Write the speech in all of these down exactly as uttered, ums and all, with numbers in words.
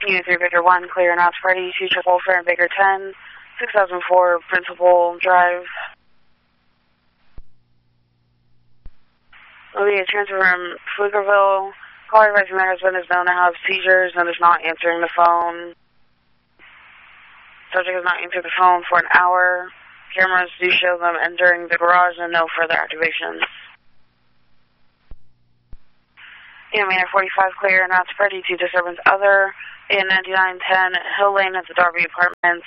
Unit three, Baker one, clear Knott's Party, two triple Fair and Baker ten, six thousand four, Principal Drive. Will be a transfer from Pflugerville. Caller advising my husband is known to have seizures and is not answering the phone. Subject has not answered the phone for an hour. Cameras do show them entering the garage and no further activations. Unit Manor forty-five, clear Knott's Party, two disturbance other. In ninety-nine ten Hill Lane at the Darby Apartments.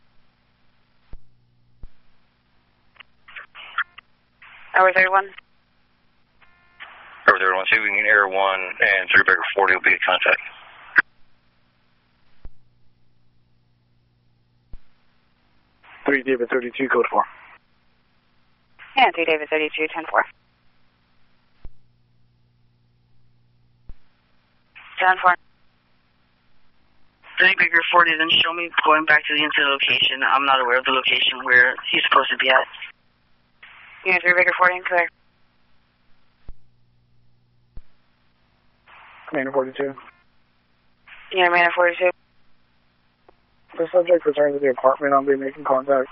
Hour thirty-one. Hour thirty-one, see if we can air one and three Baker forty will be in contact. three David thirty-two, code four. Yeah, three David thirty-two, ten four. ten four. three Baker forty, then show me going back to the incident location. I'm not aware of the location where he's supposed to be at. Unit three Baker forty, clear. Manor forty-two. Unit Manor forty-two. The subject returns to the apartment. I'll be making contact.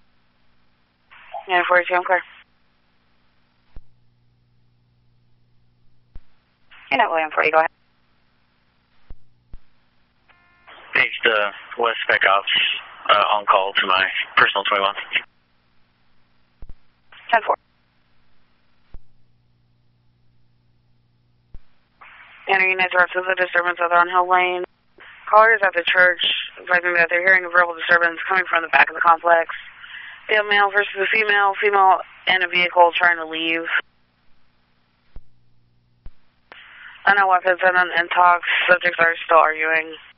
Unit forty-two, I'm clear. Unit William forty, go ahead. Paged uh, West Spec Ops uh, on call to my personal twenty-one. ten four. Enter units are up to the disturbance other on Hill Lane. Callers at the church advising me that they're hearing a verbal disturbance coming from the back of the complex. The male versus the female, female in a vehicle trying to leave. Unknown weapons and, and talks. Subjects are still arguing.